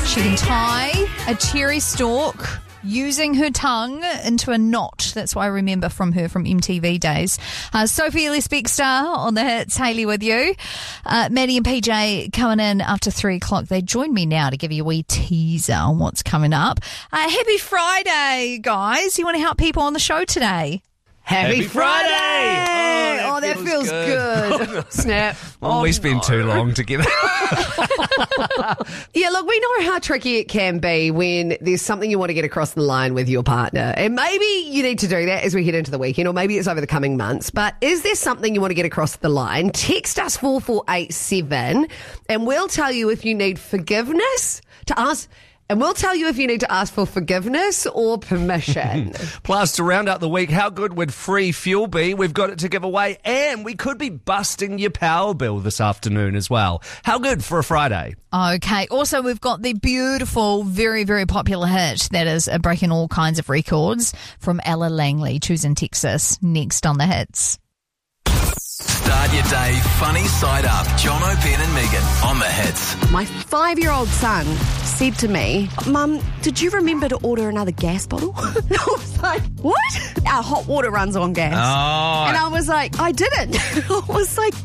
She can tie a cherry stalk using her tongue into a knot. That's what I remember from her from MTV days. Sophie Ellis-Bextor on the hits. Hayley with you. Maddie and PJ coming in after 3 o'clock. They join me now to give you a wee teaser on what's coming up. Happy Friday, guys. You want to help people on the show today? Happy Friday! Oh, that feels good. Snap. Oh, we spend too long together. Yeah, look, we know how tricky it can be when there's something you want to get across the line with your partner. And maybe you need to do that as we head into the weekend, or maybe it's over the coming months. But is there something you want to get across the line? Text us 4487 and we'll tell you if you need forgiveness to ask. And we'll tell you if you need to ask for forgiveness or permission. Plus, to round out the week, how good would free fuel be? We've got it to give away, and we could be busting your power bill this afternoon as well. How good for a Friday? Okay. Also, we've got the beautiful, very, very popular hit that is breaking all kinds of records from Ella Langley, choosing Texas, next on the hits. Start your day funny side up. John O'Brien and Megan on the hits. My 5-year-old son said to me, Mum, did you remember to order another gas bottle? And I was like, what? Our hot water runs on gas. Oh. And I was like, I didn't. I was like,